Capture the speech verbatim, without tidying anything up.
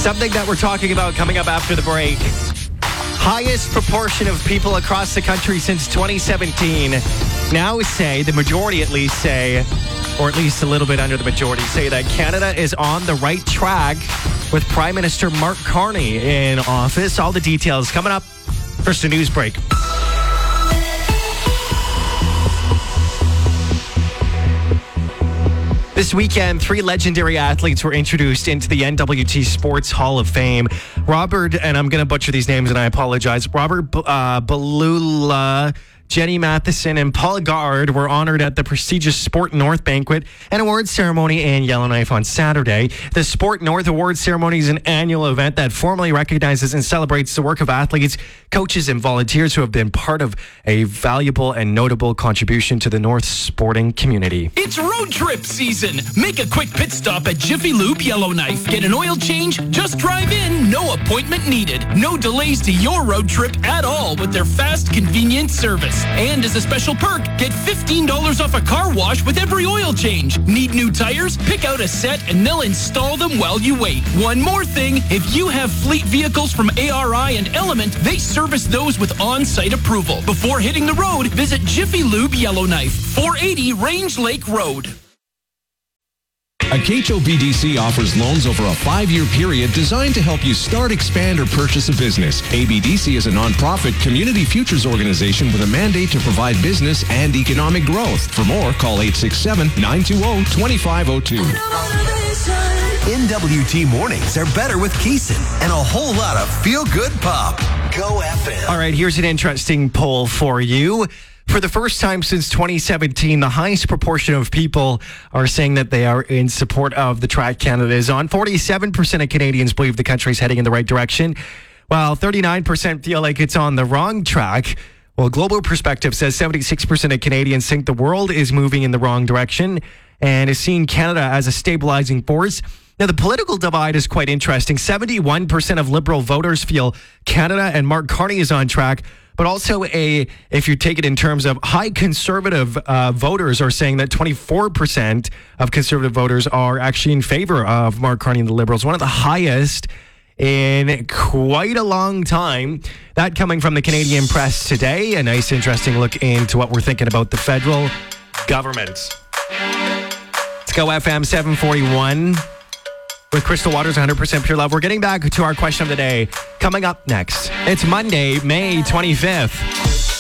Something that we're talking about coming up after the break. Highest proportion of people across the country since twenty seventeen now say, the majority at least say, or at least a little bit under the majority, say that Canada is on the right track with Prime Minister Mark Carney in office. All the details coming up. First, a news break. This weekend, three legendary athletes were introduced into the N W T Sports Hall of Fame. Robert, and I'm going to butcher these names and I apologize, Robert uh, Balula, Jenny Matheson, and Paul Gard were honored at the prestigious Sport North banquet and awards ceremony in Yellowknife on Saturday. The Sport North Awards ceremony is an annual event that formally recognizes and celebrates the work of athletes, coaches, and volunteers who have been part of a valuable and notable contribution to the North sporting community. It's road trip season. Make a quick pit stop at Jiffy Lube Yellowknife. Get an oil change, just drive in, no appointment needed. No delays to your road trip at all with their fast, convenient service. And as a special perk, get fifteen dollars off a car wash with every oil change. Need new tires? Pick out a set and they'll install them while you wait. One more thing, if you have fleet vehicles from A R I and Element, they service those with on-site approval. Before hitting the road, visit Jiffy Lube Yellowknife, four eighty Range Lake Road. Acacho B D C offers loans over a five-year period designed to help you start, expand, or purchase a business. A B D C is a nonprofit community futures organization with a mandate to provide business and economic growth. For more, call eight six seven, nine two zero, two five zero two. N W T mornings are better with Keeson and a whole lot of feel-good pop. Go F M. All right, here's an interesting poll for you. For the first time since twenty seventeen, the highest proportion of people are saying that they are in support of the track Canada is on. forty-seven percent of Canadians believe the country's heading in the right direction, while thirty-nine percent feel like it's on the wrong track. Well, Global Perspective says seventy-six percent of Canadians think the world is moving in the wrong direction and is seeing Canada as a stabilizing force. Now, the political divide is quite interesting. seventy-one percent of Liberal voters feel Canada and Mark Carney is on track, but also a, if you take it in terms of high conservative uh, voters are saying that twenty-four percent of conservative voters are actually in favor of Mark Carney and the Liberals, one of the highest in quite a long time. That coming from the Canadian Press today. A nice, interesting look into what we're thinking about the federal government. Let's go F M seven forty-one. With Crystal Waters, one hundred percent Pure Love. We're getting back to our question of the day coming up next. It's Monday, May twenty-fifth.